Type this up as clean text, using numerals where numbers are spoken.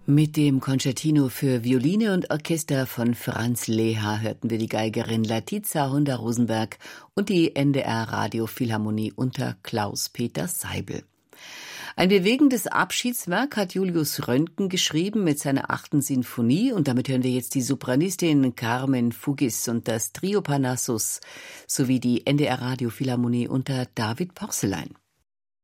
Mit dem Concertino für Violine und Orchester von Franz Leha hörten wir die Geigerin Latiza Honda-Rosenberg und die NDR-Radiophilharmonie unter Klaus-Peter Seibel. Ein bewegendes Abschiedswerk hat Julius Röntgen geschrieben mit seiner 8. Sinfonie und damit hören wir jetzt die Sopranistin Carmen Fugis und das Trio Parnassus sowie die NDR-Radiophilharmonie unter David Porcelein.